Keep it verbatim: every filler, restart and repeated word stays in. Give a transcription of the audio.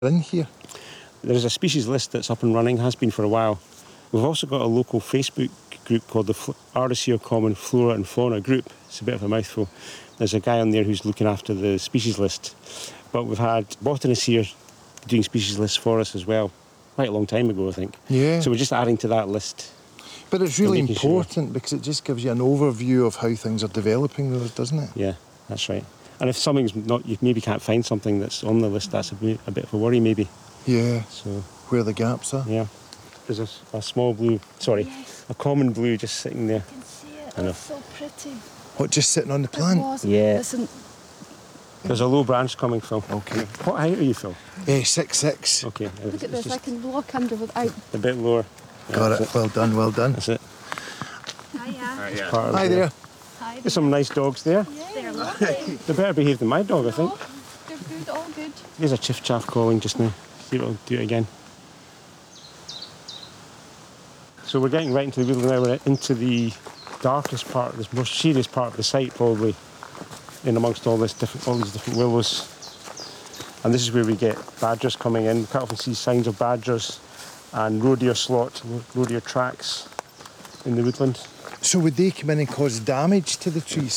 in here? There is a species list that's up and running, has been for a while. We've also got a local Facebook group called the Fl- Ardersier Common Flora and Fauna Group. It's a bit of a mouthful. There's a guy on there who's looking after the species list. But we've had botanists here doing species lists for us as well, quite a long time ago, I think. Yeah. So we're just adding to that list. But it's really making sure. important because it just gives you an overview of how things are developing, doesn't it? Yeah, that's right. And if something's not, you maybe can't find something that's on the list, that's a bit, a bit of a worry maybe. Yeah. So Where the gaps are. yeah, there's a, a small blue, sorry, Yes. a common blue just sitting there. I can see it. I know. It's so pretty. What, just sitting on the It plant? was. Yeah. Listen, There's a low branch coming, Phil. Okay. What height are you, Phil? Eh, six look Okay, look it's at this. I just can walk under without. a bit lower. Yeah, Got that's it. Well done, well done. That's it. Hiya. Part of Hi the- there. Hi. There's some nice dogs there. Yeah, they're lovely. They're better behaved than my dog, I think. No, they're good. All good. There's a chiff chaff calling just now. See if I'll do it again. So we're getting right into the wheel now. We're into the darkest part, this most serious part of the site, probably, in amongst all this different, all these different willows. And this is where we get badgers coming in. We quite often see signs of badgers and roe deer slot, roe deer tracks in the woodland. So would they come in and cause damage to the trees?